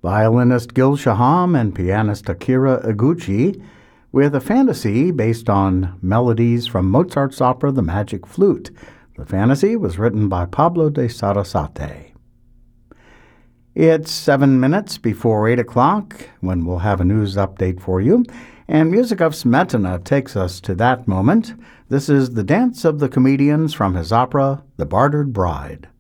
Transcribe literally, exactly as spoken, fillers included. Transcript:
violinist Gil Shaham and pianist Akira Iguchi, with a fantasy based on melodies from Mozart's opera The Magic Flute. The fantasy was written by Pablo de Sarasate. It's seven minutes before eight o'clock when we'll have a news update for you, and Music of Smetana takes us to that moment. This is the Dance of the Comedians from his opera, The Bartered Bride.